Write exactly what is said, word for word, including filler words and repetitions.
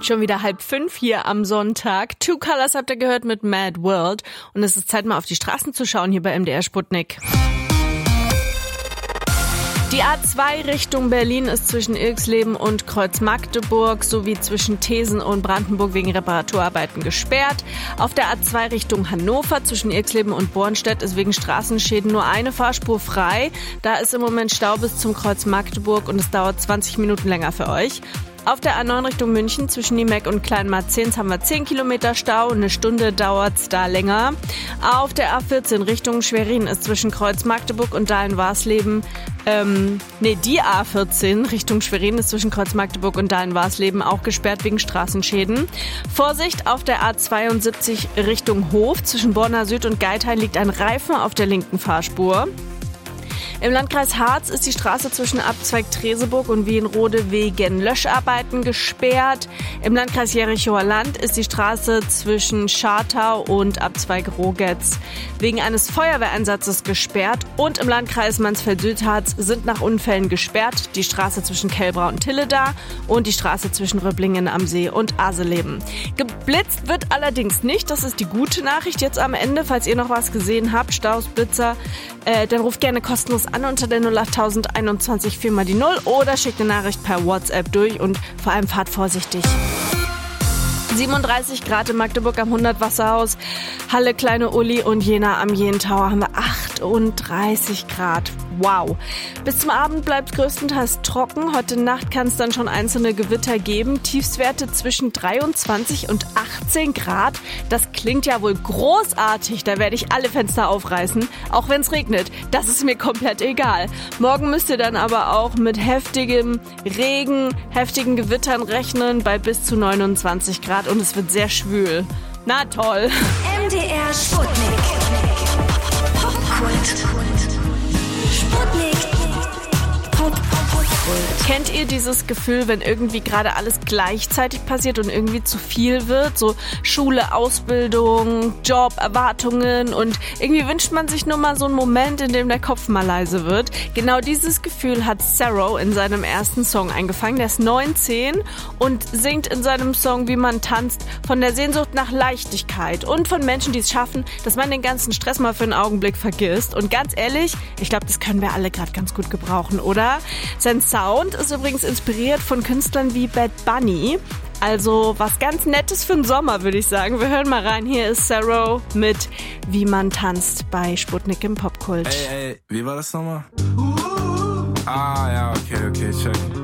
Schon wieder halb fünf hier am Sonntag. Two Colors habt ihr gehört mit Mad World. Und es ist Zeit, mal auf die Straßen zu schauen hier bei M D R Sputnik. Die A zwei Richtung Berlin ist zwischen Ilksleben und Kreuz-Magdeburg sowie zwischen Thesen und Brandenburg wegen Reparaturarbeiten gesperrt. Auf der A zwei Richtung Hannover zwischen Ilksleben und Bornstedt ist wegen Straßenschäden nur eine Fahrspur frei. Da ist im Moment Stau bis zum Kreuz Magdeburg und es dauert zwanzig Minuten länger für euch. Auf der A neun Richtung München zwischen Niemek und Kleinmarzens haben wir zehn Kilometer Stau. Eine Stunde dauert's da länger. Auf der A vierzehn Richtung Schwerin ist zwischen Kreuz Magdeburg und Dahlen-Warsleben, ähm, nee, die A vierzehn Richtung Schwerin ist zwischen Kreuz Magdeburg und Dahlen-Warsleben auch gesperrt wegen Straßenschäden. Vorsicht, auf der A zweiundsiebzig Richtung Hof zwischen Borna Süd und Geithain liegt ein Reifen auf der linken Fahrspur. Im Landkreis Harz ist die Straße zwischen Abzweig Treseburg und Wienrode wegen Löscharbeiten gesperrt. Im Landkreis Jerichower Land ist die Straße zwischen Schartau und Abzweig Rogetz wegen eines Feuerwehreinsatzes gesperrt. Und im Landkreis Mansfeld-Südharz sind nach Unfällen gesperrt die Straße zwischen Kellbrau und Tilleda und die Straße zwischen Röblingen am See und Aseleben. Geblitzt wird allerdings nicht. Das ist die gute Nachricht jetzt am Ende. Falls ihr noch was gesehen habt, Staus, Blitzer, äh, dann ruft gerne kostenlos an unter der null acht einundzwanzig vier mal die null oder schickt eine Nachricht per WhatsApp durch und vor allem fahrt vorsichtig. siebenunddreißig Grad in Magdeburg am hundert Wasserhaus, Halle Kleine Uli und Jena am Jentower haben wir achtunddreißig Grad. Wow. Bis zum Abend bleibt größtenteils trocken. Heute Nacht kann es dann schon einzelne Gewitter geben. Tiefstwerte zwischen dreiundzwanzig und achtzehn Grad. Das klingt ja wohl großartig. Da werde ich alle Fenster aufreißen, auch wenn es regnet. Das ist mir komplett egal. Morgen müsst ihr dann aber auch mit heftigem Regen, heftigen Gewittern rechnen bei bis zu neunundzwanzig Grad und es wird sehr schwül. Na toll. M D R Sputnik. Popkult. Sputnik. Popkult. Kennt ihr dieses Gefühl, wenn irgendwie gerade alles gleichzeitig passiert und irgendwie zu viel wird? So Schule, Ausbildung, Job, Erwartungen und irgendwie wünscht man sich nur mal so einen Moment, in dem der Kopf mal leise wird. Genau dieses Gefühl hat Sarrow in seinem ersten Song eingefangen. Der ist neunzehn und singt in seinem Song, wie man tanzt, von der Sehnsucht nach Leichtigkeit und von Menschen, die es schaffen, dass man den ganzen Stress mal für einen Augenblick vergisst. Und ganz ehrlich, ich glaube, das können wir alle gerade ganz gut gebrauchen, oder? Sein Sound ist übrigens inspiriert von Künstlern wie Bad Bunny. Also was ganz Nettes für den Sommer, würde ich sagen. Wir hören mal rein. Hier ist Sarrow mit Wie man tanzt bei Sputnik im Popkult. Ey, ey, wie war das nochmal? Ah, ja, okay, okay, check.